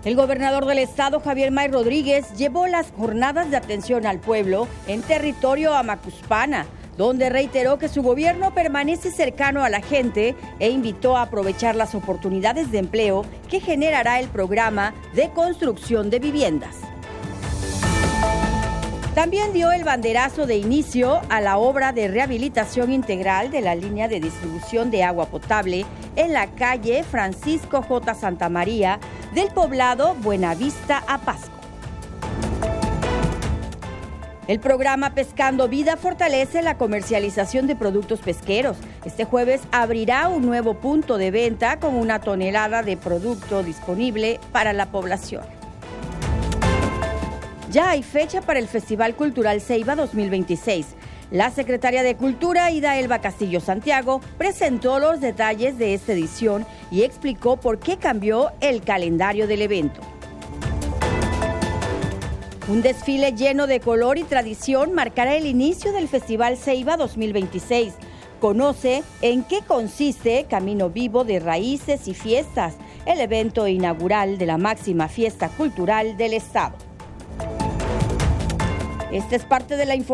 El gobernador del estado, Javier May Rodríguez, llevó las jornadas de atención al pueblo en territorio Amacuspana, donde reiteró que su gobierno permanece cercano a la gente e invitó a aprovechar las oportunidades de empleo que generará el programa de construcción de viviendas. También dio el banderazo de inicio a la obra de rehabilitación integral de la línea de distribución de agua potable en la calle Francisco J. Santamaría del poblado Buenavista a Pasco. El programa Pescando Vida fortalece la comercialización de productos pesqueros. Este jueves abrirá un nuevo punto de venta con 1 tonelada de producto disponible para la población. Ya hay fecha para el Festival Cultural Ceiba 2026. La secretaria de Cultura, Ida Elba Castillo Santiago, presentó los detalles de esta edición y explicó por qué cambió el calendario del evento. Un desfile lleno de color y tradición marcará el inicio del Festival Ceiba 2026. Conoce en qué consiste Camino Vivo de Raíces y Fiestas, el evento inaugural de la máxima fiesta cultural del estado. Esta es parte de la información.